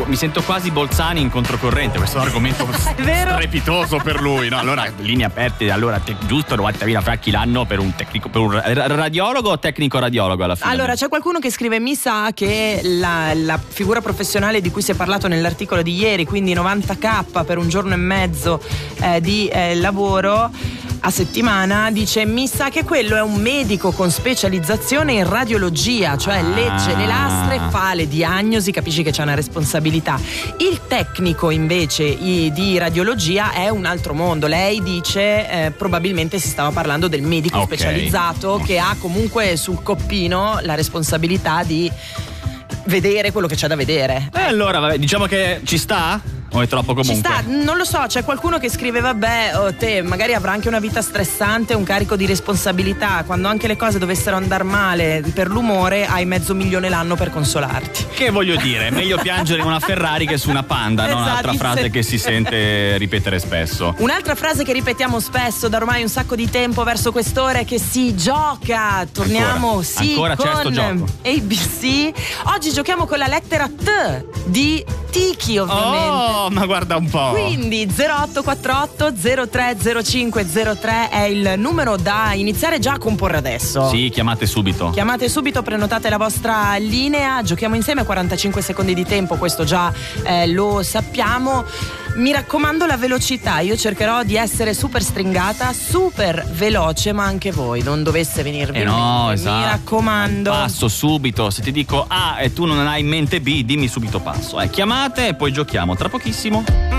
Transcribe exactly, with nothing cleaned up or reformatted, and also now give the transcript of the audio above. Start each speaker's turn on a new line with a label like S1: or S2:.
S1: mi sento quasi Bolzani in controcorrente, questo è un argomento strepitoso per lui, no? Allora, linee aperte, allora te, giusto novantamila franchi l'anno per un tecnico, per un radiologo o tecnico radiologo alla fine?
S2: Allora, c'è qualcuno che scrive: mi sa che la, la figura professionale di cui si è parlato nell'articolo di ieri, quindi novanta k per un giorno e mezzo eh, di eh, lavoro a settimana, dice mi sa che quello è un medico con specializzazione in radiologia, cioè ah. legge le lastre, fa le diagnosi, capisci che c'è una responsabilità. Il tecnico invece i, di radiologia è un altro mondo. Lei dice eh, probabilmente si stava parlando del medico okay. specializzato che ha comunque sul coppino la responsabilità di vedere quello che c'è da vedere.
S1: E eh, allora vabbè, diciamo che ci sta? O è troppo comunque?
S2: Ci sta, non lo so, c'è qualcuno che scrive vabbè, oh, te magari avrà anche una vita stressante, un carico di responsabilità, quando anche le cose dovessero andare male per l'umore hai mezzo milione l'anno per consolarti.
S1: Che voglio dire, meglio piangere in una Ferrari che su una Panda, esatto, no? Un'altra frase se... che si sente ripetere spesso.
S2: Un'altra frase che ripetiamo spesso da ormai un sacco di tempo verso quest'ora è che si gioca. Torniamo
S1: ancora,
S2: sì
S1: ancora
S2: con
S1: certo gioco.
S2: A B C. Oggi giochiamo con la lettera T di Tiki, ovviamente.
S1: Oh, ma guarda un po'.
S2: Quindi zero otto quattro otto zero tre zero cinque zero tre è il numero da iniziare già a comporre adesso.
S1: Sì, chiamate subito.
S2: Chiamate subito, prenotate la vostra linea, giochiamo insieme, quarantacinque secondi di tempo, questo già eh, lo sappiamo. Mi raccomando la velocità, io cercherò di essere super stringata, super veloce, ma anche voi non dovesse venirvi
S1: eh no,
S2: in
S1: esatto.
S2: Mi raccomando.
S1: Passo subito, se ti dico A e tu non hai in mente B, dimmi subito passo. Eh, chiamate e poi giochiamo tra pochissimo.